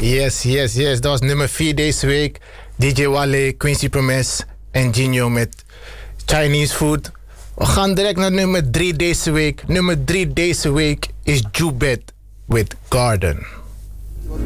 Yes, yes, yes. Dat was nummer 4 deze week. DJ Wale, Quincy Promes en Gino met Chinese Food. We gaan direct naar nummer 3 deze week. Nummer 3 deze week is Jubet with Garden.